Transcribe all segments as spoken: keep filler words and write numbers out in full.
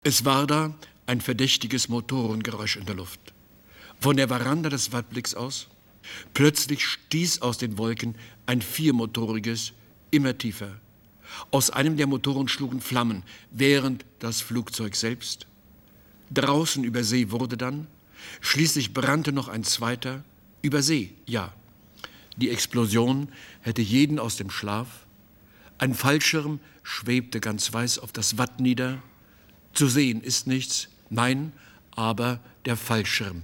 Es war da ein verdächtiges Motorengeräusch in der Luft. Von der Veranda des Weitblicks aus. Plötzlich stieß aus den Wolken ein viermotoriges, immer tiefer. Aus einem der Motoren schlugen Flammen, während das Flugzeug selbst. Draußen über See wurde dann, schließlich brannte noch ein zweiter, über See, ja. Die Explosion hätte jeden aus dem Schlaf. Ein Fallschirm schwebte ganz weiß auf das Watt nieder. Zu sehen ist nichts, nein, aber der Fallschirm.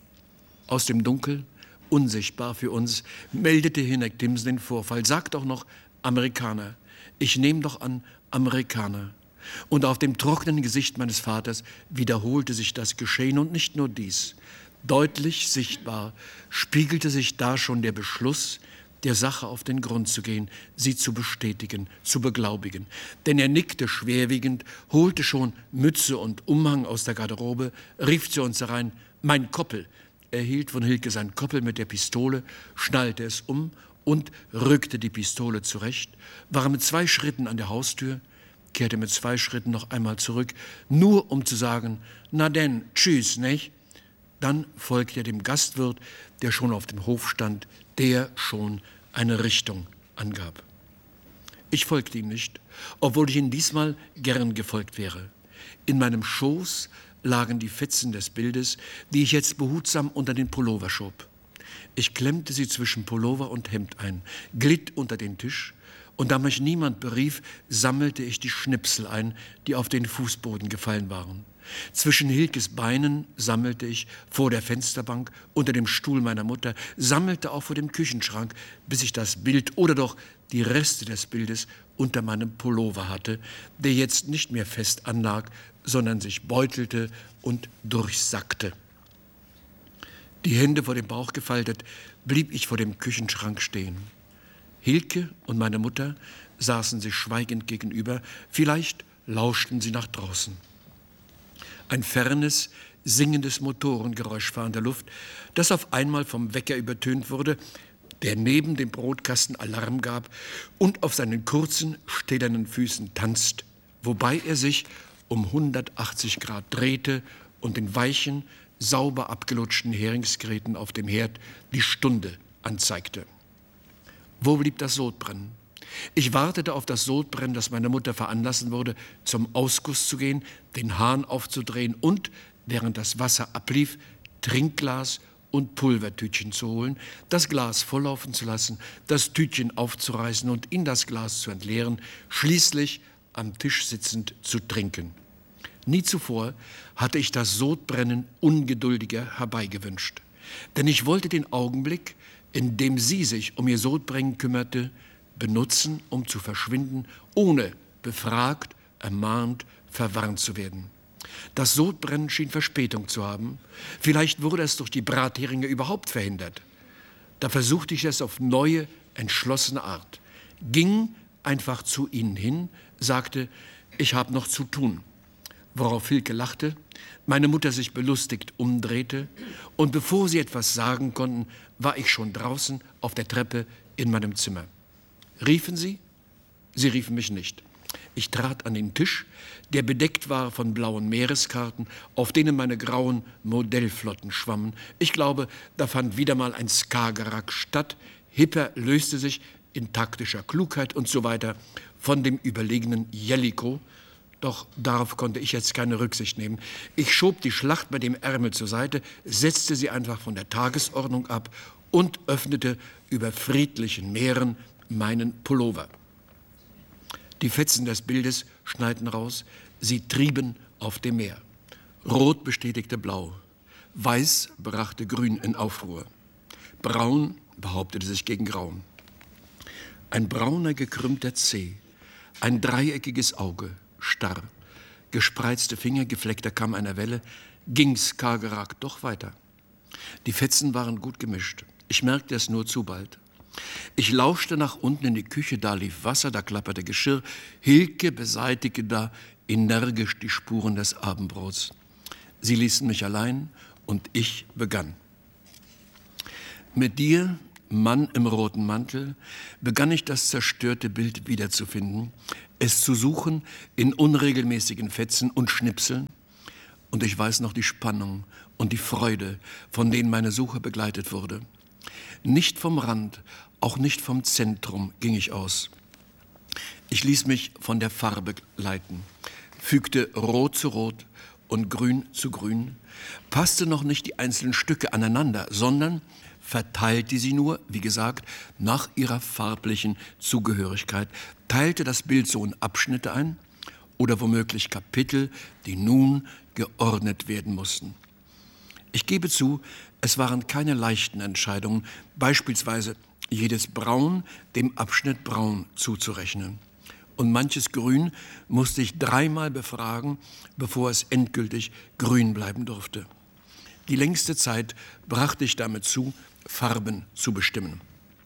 Aus dem Dunkel, unsichtbar für uns, meldete Hinek Timsen den Vorfall, sagt auch noch Amerikaner. Ich nehme doch an, Amerikaner. Und auf dem trockenen Gesicht meines Vaters wiederholte sich das Geschehen und nicht nur dies. Deutlich sichtbar spiegelte sich da schon der Beschluss, der Sache auf den Grund zu gehen, sie zu bestätigen, zu beglaubigen. Denn er nickte schwerwiegend, holte schon Mütze und Umhang aus der Garderobe, rief zu uns herein, mein Koppel. Er hielt von Hilke sein Koppel mit der Pistole, schnallte es um und rückte die Pistole zurecht, war mit zwei Schritten an der Haustür, kehrte mit zwei Schritten noch einmal zurück, nur um zu sagen, na denn, tschüss, nicht? Dann folgte er dem Gastwirt, der schon auf dem Hof stand, der schon eine Richtung angab. Ich folgte ihm nicht, obwohl ich ihm diesmal gern gefolgt wäre. In meinem Schoß lagen die Fetzen des Bildes, die ich jetzt behutsam unter den Pullover schob. Ich klemmte sie zwischen Pullover und Hemd ein, glitt unter den Tisch, und da mich niemand berief, sammelte ich die Schnipsel ein, die auf den Fußboden gefallen waren. Zwischen Hilkes Beinen sammelte ich, vor der Fensterbank, unter dem Stuhl meiner Mutter, sammelte auch vor dem Küchenschrank, bis ich das Bild oder doch die Reste des Bildes unter meinem Pullover hatte, der jetzt nicht mehr fest anlag, sondern sich beutelte und durchsackte. Die Hände vor dem Bauch gefaltet, blieb ich vor dem Küchenschrank stehen. Hilke und meine Mutter saßen sich schweigend gegenüber, vielleicht lauschten sie nach draußen. Ein fernes, singendes Motorengeräusch war in der Luft, das auf einmal vom Wecker übertönt wurde, der neben dem Brotkasten Alarm gab und auf seinen kurzen, stählernen Füßen tanzt, wobei er sich um hundertachtzig Grad drehte und den weichen, sauber abgelutschten Heringsgräten auf dem Herd die Stunde anzeigte. Wo blieb das Sodbrennen? Ich wartete auf das Sodbrennen, das meine Mutter veranlassen wurde, zum Ausguss zu gehen, den Hahn aufzudrehen und, während das Wasser ablief, Trinkglas und Pulvertütchen zu holen, das Glas volllaufen zu lassen, das Tütchen aufzureißen und in das Glas zu entleeren, schließlich am Tisch sitzend zu trinken. Nie zuvor hatte ich das Sodbrennen ungeduldiger herbeigewünscht, denn ich wollte den Augenblick, in dem sie sich um ihr Sodbrennen kümmerte, benutzen, um zu verschwinden, ohne befragt, ermahnt, verwarnt zu werden. Das Sodbrennen schien Verspätung zu haben. Vielleicht wurde es durch die Bratheringe überhaupt verhindert. Da versuchte ich es auf neue, entschlossene Art. Ging einfach zu ihnen hin, sagte, ich habe noch zu tun. Worauf Hilke lachte, meine Mutter sich belustigt umdrehte und bevor sie etwas sagen konnten, war ich schon draußen auf der Treppe in meinem Zimmer. Riefen sie? Sie riefen mich nicht. Ich trat an den Tisch, der bedeckt war von blauen Meereskarten, auf denen meine grauen Modellflotten schwammen. Ich glaube, da fand wieder mal ein Skagerrak statt. Hipper löste sich in taktischer Klugheit und so weiter von dem überlegenen Jellicoe. Doch darauf konnte ich jetzt keine Rücksicht nehmen. Ich schob die Schlacht bei dem Ärmel zur Seite, setzte sie einfach von der Tagesordnung ab und öffnete über friedlichen Meeren meinen Pullover. Die Fetzen des Bildes schneiten raus, sie trieben auf dem Meer. Rot bestätigte Blau, Weiß brachte Grün in Aufruhr, Braun behauptete sich gegen Grau. Ein brauner gekrümmter Zeh, ein dreieckiges Auge, starr, gespreizte Finger, gefleckter Kamm einer Welle, ging Skagerrak doch weiter. Die Fetzen waren gut gemischt. Ich merkte es nur zu bald. Ich lauschte nach unten in die Küche, da lief Wasser, da klapperte Geschirr. Hilke beseitigte da energisch die Spuren des Abendbrots. Sie ließen mich allein und ich begann. Mit dir Mann im roten Mantel, begann ich das zerstörte Bild wiederzufinden, es zu suchen in unregelmäßigen Fetzen und Schnipseln. Und ich weiß noch die Spannung und die Freude, von denen meine Suche begleitet wurde. Nicht vom Rand, auch nicht vom Zentrum ging ich aus. Ich ließ mich von der Farbe leiten, fügte Rot zu Rot und Grün zu Grün, passte noch nicht die einzelnen Stücke aneinander, sondern verteilte sie nur, wie gesagt, nach ihrer farblichen Zugehörigkeit, teilte das Bild so in Abschnitte ein oder womöglich Kapitel, die nun geordnet werden mussten. Ich gebe zu, es waren keine leichten Entscheidungen, beispielsweise jedes Braun dem Abschnitt Braun zuzurechnen. Und manches Grün musste ich dreimal befragen, bevor es endgültig grün bleiben durfte. Die längste Zeit brachte ich damit zu, Farben zu bestimmen.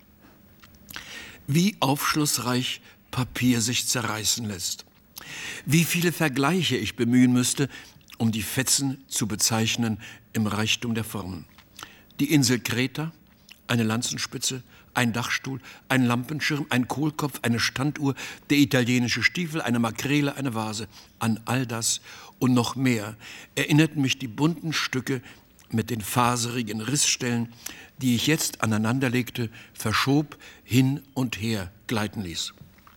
Wie aufschlussreich Papier sich zerreißen lässt. Wie viele Vergleiche ich bemühen müsste, um die Fetzen zu bezeichnen im Reichtum der Formen. Die Insel Kreta, eine Lanzenspitze, ein Dachstuhl, ein Lampenschirm, ein Kohlkopf, eine Standuhr, der italienische Stiefel, eine Makrele, eine Vase. An all das und noch mehr erinnerten mich die bunten Stücke mit den faserigen Rissstellen, die ich jetzt aneinanderlegte, verschob, hin und her gleiten ließ.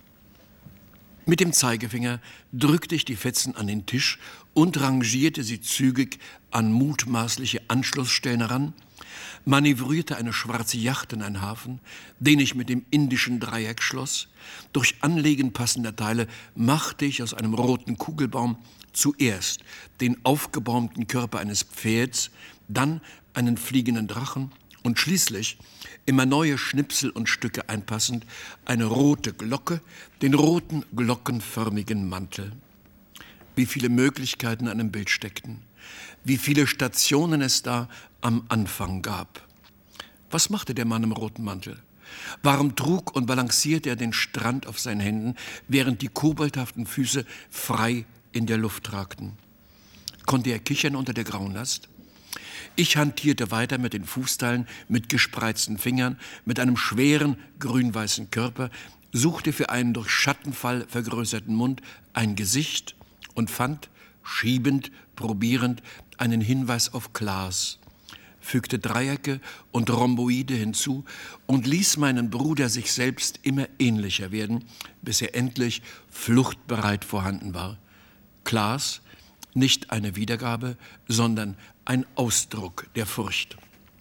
Mit dem Zeigefinger drückte ich die Fetzen an den Tisch und rangierte sie zügig an mutmaßliche Anschlussstellen heran, manövrierte eine schwarze Yacht in einen Hafen, den ich mit dem indischen Dreieck schloss. Durch Anlegen passender Teile machte ich aus einem roten Kugelbaum zuerst den aufgebaumten Körper eines Pferds, dann einen fliegenden Drachen und schließlich, immer neue Schnipsel und Stücke einpassend, eine rote Glocke, den roten glockenförmigen Mantel. Wie viele Möglichkeiten in einem Bild steckten, wie viele Stationen es da am Anfang gab. Was machte der Mann im roten Mantel? Warum trug und balancierte er den Strand auf seinen Händen, während die kobalthaften Füße frei in der Luft ragten? Konnte er kichern unter der grauen Last? Ich hantierte weiter mit den Fußteilen, mit gespreizten Fingern, mit einem schweren grün-weißen Körper, suchte für einen durch Schattenfall vergrößerten Mund ein Gesicht und fand, schiebend, probierend, einen Hinweis auf Glas, fügte Dreiecke und Rhomboide hinzu und ließ meinen Bruder sich selbst immer ähnlicher werden, bis er endlich fluchtbereit vorhanden war. Glas, nicht eine Wiedergabe, sondern ein Ausdruck der Furcht.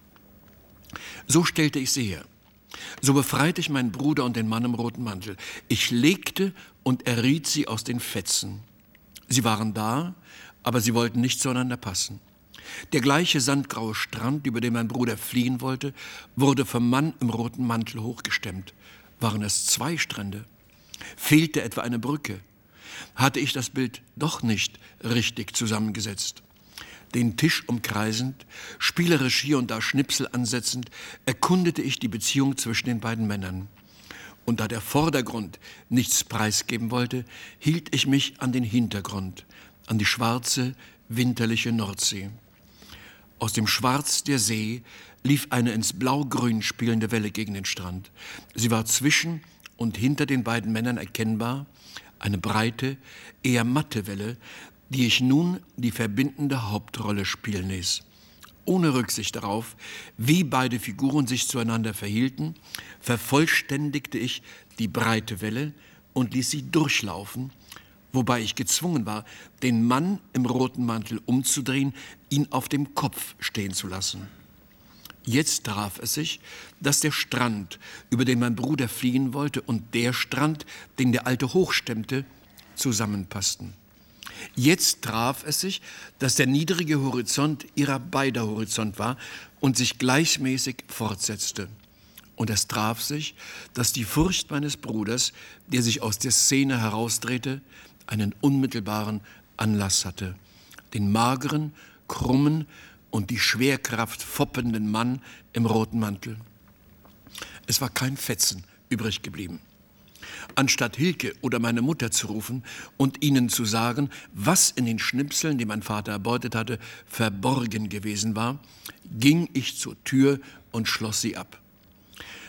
So stellte ich sie her. So befreite ich meinen Bruder und den Mann im roten Mantel. Ich legte und erriet sie aus den Fetzen. Sie waren da, aber sie wollten nicht zueinander passen. Der gleiche sandgraue Strand, über den mein Bruder fliehen wollte, wurde vom Mann im roten Mantel hochgestemmt. Waren es zwei Strände? Fehlte etwa eine Brücke? Hatte ich das Bild doch nicht richtig zusammengesetzt? Den Tisch umkreisend, spielerisch hier und da Schnipsel ansetzend, erkundete ich die Beziehung zwischen den beiden Männern. Und da der Vordergrund nichts preisgeben wollte, hielt ich mich an den Hintergrund, an die schwarze, winterliche Nordsee. Aus dem Schwarz der See lief eine ins Blau-Grün spielende Welle gegen den Strand. Sie war zwischen und hinter den beiden Männern erkennbar, eine breite, eher matte Welle, die ich nun die verbindende Hauptrolle spielen ließ. Ohne Rücksicht darauf, wie beide Figuren sich zueinander verhielten, vervollständigte ich die breite Welle und ließ sie durchlaufen, wobei ich gezwungen war, den Mann im roten Mantel umzudrehen, ihn auf dem Kopf stehen zu lassen. Jetzt traf es sich, dass der Strand, über den mein Bruder fliehen wollte, und der Strand, den der Alte hochstemmte, zusammenpassten. Jetzt traf es sich, dass der niedrige Horizont ihrer beider Horizont war und sich gleichmäßig fortsetzte. Und es traf sich, dass die Furcht meines Bruders, der sich aus der Szene herausdrehte, einen unmittelbaren Anlass hatte. Den mageren, krummen und die Schwerkraft foppenden Mann im roten Mantel. Es war kein Fetzen übrig geblieben. Anstatt Hilke oder meine Mutter zu rufen und ihnen zu sagen, was in den Schnipseln, die mein Vater erbeutet hatte, verborgen gewesen war, ging ich zur Tür und schloss sie ab.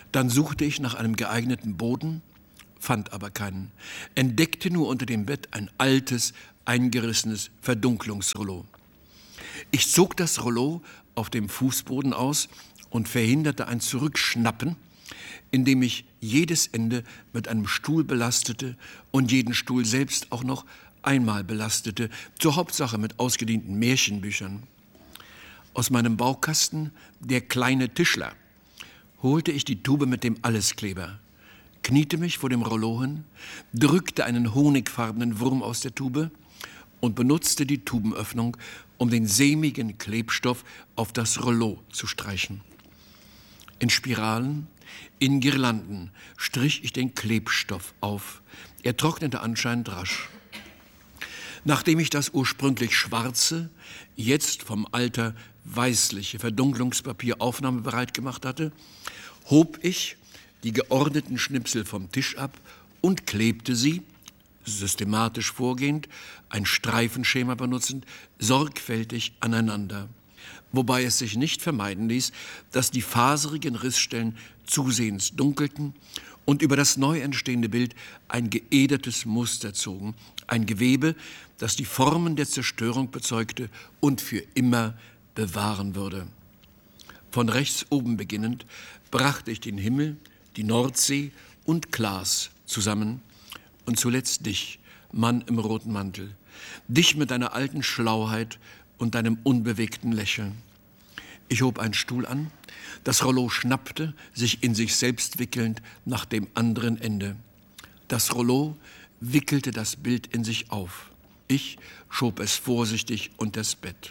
Dann suchte ich nach einem geeigneten Boden, fand aber keinen, entdeckte nur unter dem Bett ein altes, eingerissenes Verdunklungsrollo. Ich zog das Rollo auf dem Fußboden aus und verhinderte ein Zurückschnappen, indem ich jedes Ende mit einem Stuhl belastete und jeden Stuhl selbst auch noch einmal belastete, zur Hauptsache mit ausgedienten Märchenbüchern. Aus meinem Baukasten, der kleine Tischler, holte ich die Tube mit dem Alleskleber, kniete mich vor dem Rollo hin, drückte einen honigfarbenen Wurm aus der Tube und benutzte die Tubenöffnung, um den sämigen Klebstoff auf das Rollo zu streichen. In Spiralen, in Girlanden strich ich den Klebstoff auf. Er trocknete anscheinend rasch. Nachdem ich das ursprünglich schwarze, jetzt vom Alter weißliche Verdunklungspapier aufnahmebereit gemacht hatte, hob ich die geordneten Schnipsel vom Tisch ab und klebte sie, systematisch vorgehend, ein Streifenschema benutzend, sorgfältig aneinander, wobei es sich nicht vermeiden ließ, dass die faserigen Rissstellen zusehends dunkelten und über das neu entstehende Bild ein geedertes Muster zogen, ein Gewebe, das die Formen der Zerstörung bezeugte und für immer bewahren würde. Von rechts oben beginnend brachte ich den Himmel, die Nordsee und Klaas zusammen und zuletzt dich, Mann im roten Mantel, dich mit deiner alten Schlauheit und deinem unbewegten Lächeln. Ich hob einen Stuhl an, das Rollo schnappte, sich in sich selbst wickelnd, nach dem anderen Ende. Das Rollo wickelte das Bild in sich auf. Ich schob es vorsichtig unter das Bett.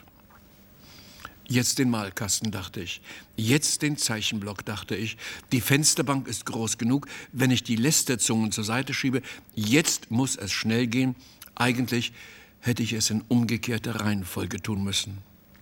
Jetzt den Malkasten, dachte ich. Jetzt den Zeichenblock, dachte ich. Die Fensterbank ist groß genug, wenn ich die Lästerzungen zur Seite schiebe. Jetzt muss es schnell gehen. Eigentlich hätte ich es in umgekehrter Reihenfolge tun müssen.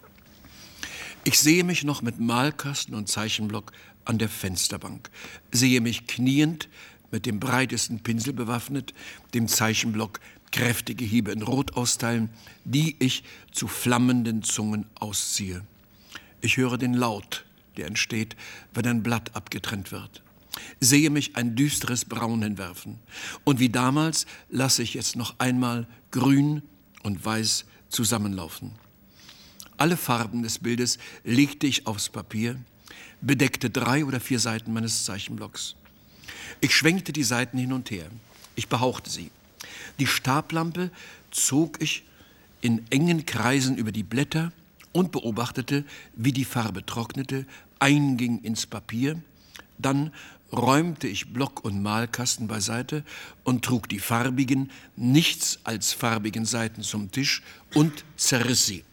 Ich sehe mich noch mit Malkasten und Zeichenblock an der Fensterbank, sehe mich kniend, mit dem breitesten Pinsel bewaffnet, dem Zeichenblock kräftige Hiebe in Rot austeilen, die ich zu flammenden Zungen ausziehe. Ich höre den Laut, der entsteht, wenn ein Blatt abgetrennt wird. Sehe mich ein düsteres Braun hinwerfen. Und wie damals lasse ich jetzt noch einmal Grün und Weiß zusammenlaufen. Alle Farben des Bildes legte ich aufs Papier, bedeckte drei oder vier Seiten meines Zeichenblocks. Ich schwenkte die Seiten hin und her. Ich behauchte sie. Die Stablampe zog ich in engen Kreisen über die Blätter und beobachtete, wie die Farbe trocknete, einging ins Papier. Dann räumte ich Block und Malkasten beiseite und trug die farbigen, nichts als farbigen Seiten zum Tisch und zerriss sie.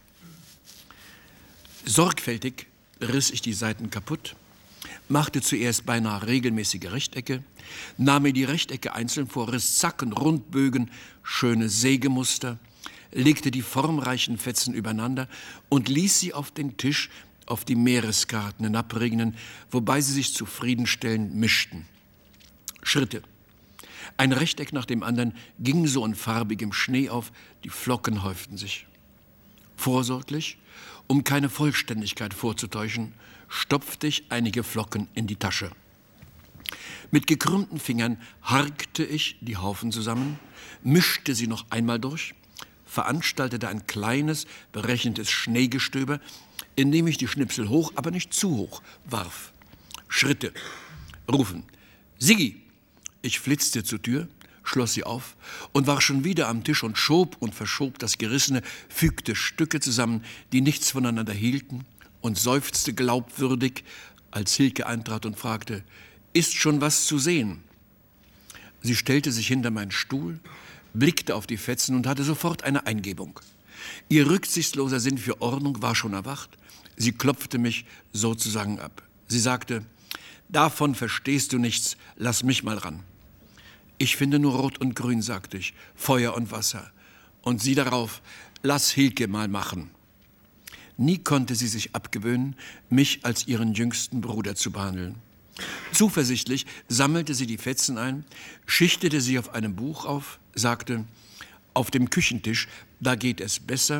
Sorgfältig riss ich die Seiten kaputt, machte zuerst beinahe regelmäßige Rechtecke, nahm mir die Rechtecke einzeln vor, riss Zacken, Rundbögen, schöne Sägemuster, legte die formreichen Fetzen übereinander und ließ sie auf den Tisch auf die Meereskarten hinabregnen, wobei sie sich zufriedenstellend mischten. Schritte. Ein Rechteck nach dem anderen ging so in farbigem Schnee auf, die Flocken häuften sich. Vorsorglich, um keine Vollständigkeit vorzutäuschen, stopfte ich einige Flocken in die Tasche. Mit gekrümmten Fingern harkte ich die Haufen zusammen, mischte sie noch einmal durch, veranstaltete ein kleines, berechnendes Schneegestöber, indem ich die Schnipsel hoch, aber nicht zu hoch warf. Schritte. Rufen. Siggi! Ich flitzte zur Tür, schloss sie auf und war schon wieder am Tisch und schob und verschob das Gerissene, fügte Stücke zusammen, die nichts voneinander hielten, und seufzte glaubwürdig, als Hilke eintrat und fragte, »Ist schon was zu sehen?« Sie stellte sich hinter meinen Stuhl, blickte auf die Fetzen und hatte sofort eine Eingebung. Ihr rücksichtsloser Sinn für Ordnung war schon erwacht. Sie klopfte mich sozusagen ab. Sie sagte, »Davon verstehst du nichts, lass mich mal ran.« »Ich finde nur Rot und Grün«, sagte ich, »Feuer und Wasser.« Und sie darauf, »Lass Hilke mal machen.« Nie konnte sie sich abgewöhnen, mich als ihren jüngsten Bruder zu behandeln. Zuversichtlich sammelte sie die Fetzen ein, schichtete sie auf einem Buch auf, sagte, »Auf dem Küchentisch, da geht es besser«,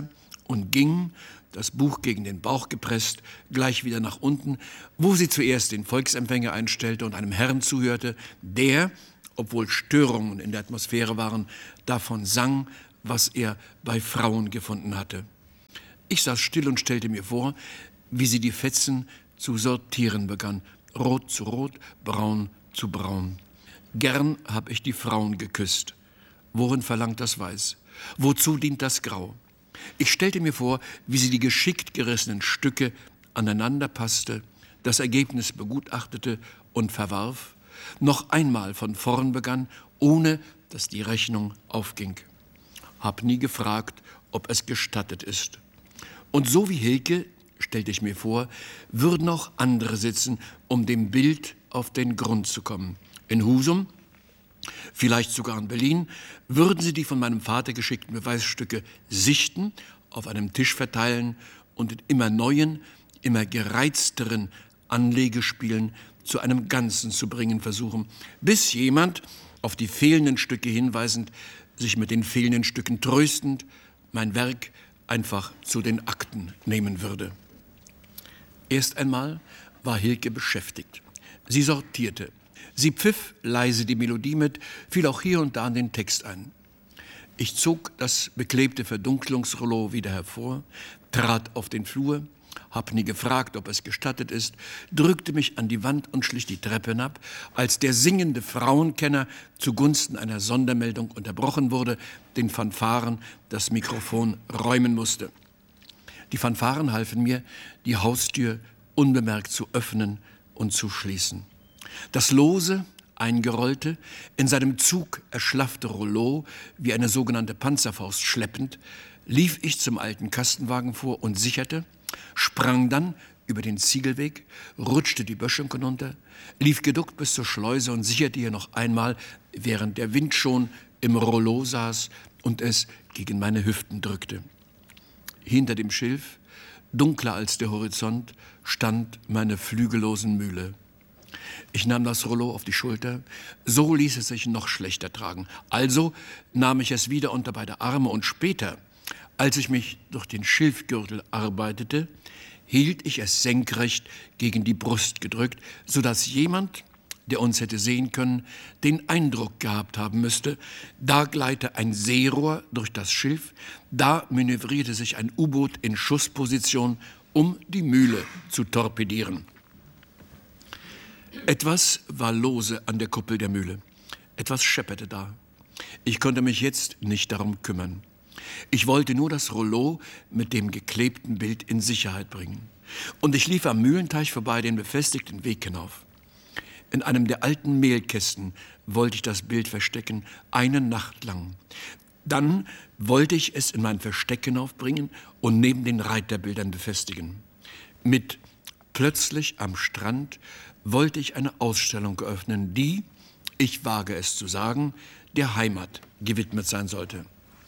und ging, das Buch gegen den Bauch gepresst, gleich wieder nach unten, wo sie zuerst den Volksempfänger einstellte und einem Herrn zuhörte, der, obwohl Störungen in der Atmosphäre waren, davon sang, was er bei Frauen gefunden hatte. Ich saß still und stellte mir vor, wie sie die Fetzen zu sortieren begann, rot zu rot, braun zu braun. Gern hab ich die Frauen geküsst. Worin verlangt das Weiß? Wozu dient das Grau? Ich stellte mir vor, wie sie die geschickt gerissenen Stücke aneinander passte, das Ergebnis begutachtete und verwarf, noch einmal von vorn begann, ohne dass die Rechnung aufging. Hab nie gefragt, ob es gestattet ist. Und so wie Hilke, stellte ich mir vor, würden auch andere sitzen, um dem Bild auf den Grund zu kommen. In Husum, vielleicht sogar in Berlin, würden sie die von meinem Vater geschickten Beweisstücke sichten, auf einem Tisch verteilen und in immer neuen, immer gereizteren Anlegespielen zu einem Ganzen zu bringen versuchen, bis jemand, auf die fehlenden Stücke hinweisend, sich mit den fehlenden Stücken tröstend, mein Werk einfach zu den Akten nehmen würde. Erst einmal war Hilke beschäftigt. Sie sortierte. Sie pfiff leise die Melodie mit, fiel auch hier und da in den Text ein. Ich zog das beklebte Verdunklungsrollo wieder hervor, trat auf den Flur, hab nie gefragt, ob es gestattet ist, drückte mich an die Wand und schlich die Treppe hinab, als der singende Frauenkenner zugunsten einer Sondermeldung unterbrochen wurde, den Fanfaren das Mikrofon räumen musste. Die Fanfaren halfen mir, die Haustür unbemerkt zu öffnen und zu schließen. Das lose, eingerollte, in seinem Zug erschlaffte Rollo, wie eine sogenannte Panzerfaust schleppend, lief ich zum alten Kastenwagen vor und sicherte, sprang dann über den Ziegelweg, rutschte die Böschung hinunter, lief geduckt bis zur Schleuse und sicherte hier noch einmal, während der Wind schon im Rollo saß und es gegen meine Hüften drückte. Hinter dem Schilf, dunkler als der Horizont, stand meine flügellosen Mühle. Ich nahm das Rollo auf die Schulter, so ließ es sich noch schlechter tragen. Also nahm ich es wieder unter beide Arme und später, als ich mich durch den Schilfgürtel arbeitete, hielt ich es senkrecht gegen die Brust gedrückt, sodass jemand, der uns hätte sehen können, den Eindruck gehabt haben müsste, da gleite ein Seerohr durch das Schilf, da manövrierte sich ein U-Boot in Schussposition, um die Mühle zu torpedieren. Etwas war lose an der Kuppel der Mühle. Etwas schepperte da. Ich konnte mich jetzt nicht darum kümmern. Ich wollte nur das Rollo mit dem geklebten Bild in Sicherheit bringen. Und ich lief am Mühlenteich vorbei den befestigten Weg hinauf. In einem der alten Mehlkästen wollte ich das Bild verstecken, eine Nacht lang. Dann wollte ich es in mein Versteck hinaufbringen und neben den Reiterbildern befestigen. Mit plötzlich am Strand wollte ich eine Ausstellung eröffnen, die, ich wage es zu sagen, der Heimat gewidmet sein sollte.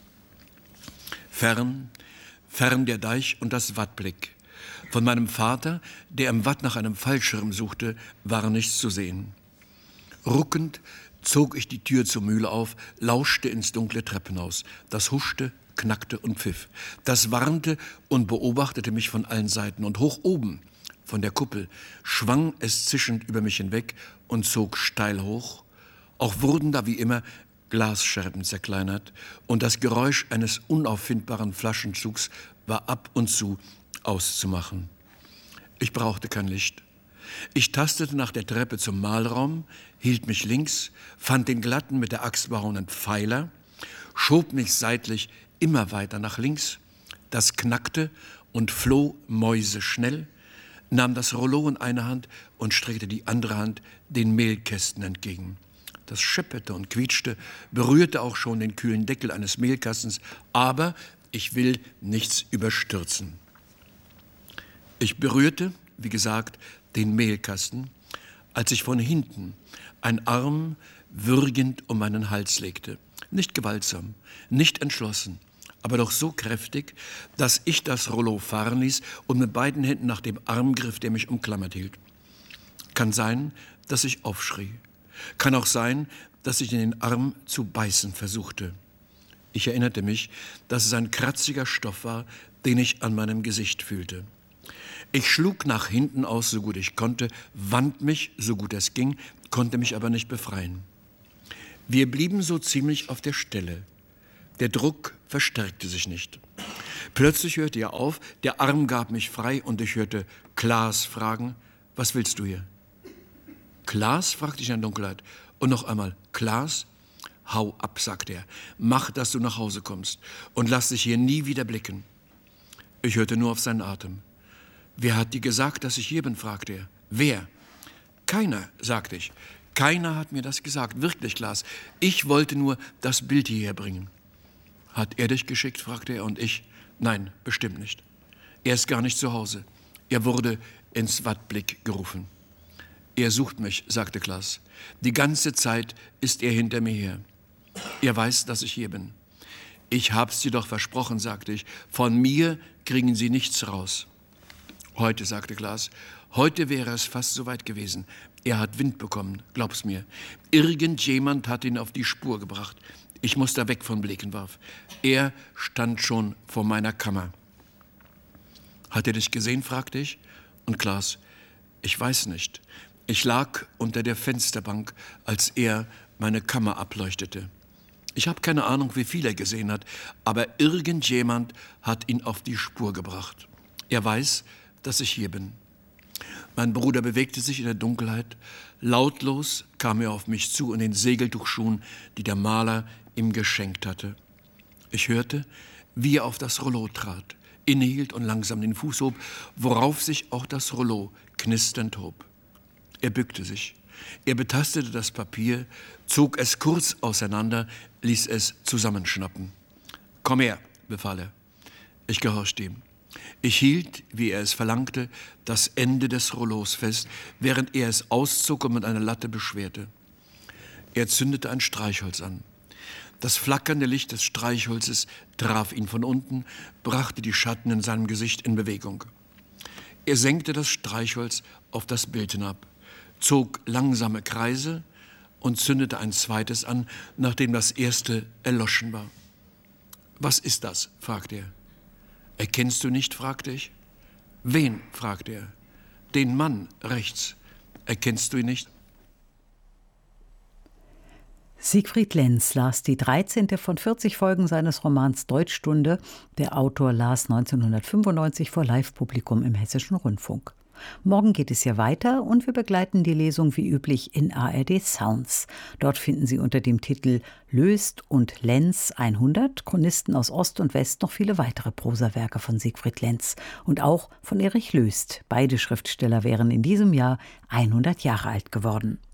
Fern, fern der Deich und das Wattblick. Von meinem Vater, der im Watt nach einem Fallschirm suchte, war nichts zu sehen. Ruckend zog ich die Tür zur Mühle auf, lauschte ins dunkle Treppenhaus. Das huschte, knackte und pfiff. Das warnte und beobachtete mich von allen Seiten. Und hoch oben, von der Kuppel, schwang es zischend über mich hinweg und zog steil hoch. Auch wurden da wie immer Glasscherben zerkleinert und das Geräusch eines unauffindbaren Flaschenzugs war ab und zu auszumachen. Ich brauchte kein Licht. Ich tastete nach der Treppe zum Mahlraum, hielt mich links, fand den glatten, mit der Axt behauenen Pfeiler, schob mich seitlich immer weiter nach links. Das knackte und floh mäuseschnell, nahm das Rollo in eine Hand und streckte die andere Hand den Mehlkästen entgegen. Das schepperte und quietschte, berührte auch schon den kühlen Deckel eines Mehlkastens, aber ich will nichts überstürzen. Ich berührte, wie gesagt, den Mehlkasten, als ich von hinten ein Arm würgend um meinen Hals legte. Nicht gewaltsam, nicht entschlossen, aber doch so kräftig, dass ich das Rollo fahren ließ und mit beiden Händen nach dem Arm griff, der mich umklammert hielt. Kann sein, dass ich aufschrie. Kann auch sein, dass ich in den Arm zu beißen versuchte. Ich erinnerte mich, dass es ein kratziger Stoff war, den ich an meinem Gesicht fühlte. Ich schlug nach hinten aus, so gut ich konnte, wand mich, so gut es ging, konnte mich aber nicht befreien. Wir blieben so ziemlich auf der Stelle. Der Druck verstärkte sich nicht. Plötzlich hörte er auf, der Arm gab mich frei und ich hörte Klaas fragen, was willst du hier? Klaas, fragte ich in der Dunkelheit. Und noch einmal, Klaas? Hau ab, sagte er. Mach, dass du nach Hause kommst und lass dich hier nie wieder blicken. Ich hörte nur auf seinen Atem. Wer hat dir gesagt, dass ich hier bin, fragte er. Wer? Keiner, sagte ich. Keiner hat mir das gesagt, wirklich, Klaas. Ich wollte nur das Bild hierher bringen. Hat er dich geschickt, fragte er, und ich? Nein, bestimmt nicht. Er ist gar nicht zu Hause. Er wurde ins Wattblick gerufen. Er sucht mich, sagte Klaas. Die ganze Zeit ist er hinter mir her. Er weiß, dass ich hier bin. Ich hab's dir doch versprochen, sagte ich. Von mir kriegen Sie nichts raus. Heute, sagte Klaas, heute wäre es fast so weit gewesen. Er hat Wind bekommen, glaub's mir. Irgendjemand hat ihn auf die Spur gebracht. Ich muss da weg von Blekenwarf. Er stand schon vor meiner Kammer. Hat er dich gesehen, fragte ich. Und Klaas, ich weiß nicht. Ich lag unter der Fensterbank, als er meine Kammer ableuchtete. Ich habe keine Ahnung, wie viel er gesehen hat, aber irgendjemand hat ihn auf die Spur gebracht. Er weiß, dass ich hier bin. Mein Bruder bewegte sich in der Dunkelheit. Lautlos kam er auf mich zu in den Segeltuchschuhen, die der Maler ihm geschenkt hatte. Ich hörte, wie er auf das Rollo trat, innehielt und langsam den Fuß hob, worauf sich auch das Rollo knisternd hob. Er bückte sich. Er betastete das Papier, zog es kurz auseinander, ließ es zusammenschnappen. »Komm her«, befahl er. Ich gehorchte ihm. Ich hielt, wie er es verlangte, das Ende des Rollos fest, während er es auszog und mit einer Latte beschwerte. Er zündete ein Streichholz an. Das flackernde Licht des Streichholzes traf ihn von unten, brachte die Schatten in seinem Gesicht in Bewegung. Er senkte das Streichholz auf das Bild hinab, zog langsame Kreise und zündete ein zweites an, nachdem das erste erloschen war. »Was ist das?« fragte er. »Erkennst du nicht?« fragte ich. »Wen?« fragte er. »Den Mann rechts. Erkennst du ihn nicht?« Siegfried Lenz las die dreizehnte von vierzig Folgen seines Romans Deutschstunde. Der Autor las neunzehnhundertfünfundneunzig vor Live-Publikum im Hessischen Rundfunk. Morgen geht es hier weiter und wir begleiten die Lesung wie üblich in A R D Sounds. Dort finden Sie unter dem Titel Löst und Lenz hundert Chronisten aus Ost und West noch viele weitere Prosawerke von Siegfried Lenz und auch von Erich Löst. Beide Schriftsteller wären in diesem Jahr hundert Jahre alt geworden.